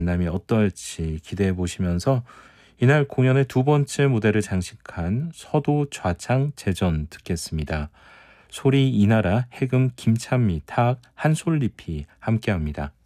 만남이 어떨지 기대해 보시면서 이날 공연의 두 번째 무대를 장식한 서도 좌창 제전 듣겠습니다. 소리 이나라, 해금 김찬미, 타악 한솔잎이 함께합니다.